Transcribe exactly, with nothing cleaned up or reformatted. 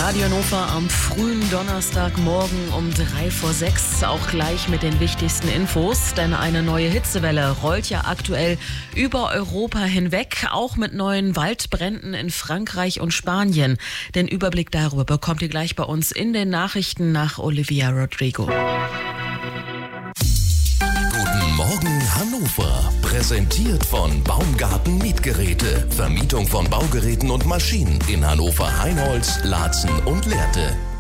Radio Hannover am frühen Donnerstagmorgen um drei vor sechs, auch gleich mit den wichtigsten Infos, denn eine neue Hitzewelle rollt ja aktuell über Europa hinweg, auch mit neuen Waldbränden in Frankreich und Spanien. Den Überblick darüber bekommt ihr gleich bei uns in den Nachrichten nach Olivia Rodrigo. Morgen Hannover, präsentiert von Baumgarten Mietgeräte, Vermietung von Baugeräten und Maschinen in Hannover, Heinholz, Laatzen und Lehrte.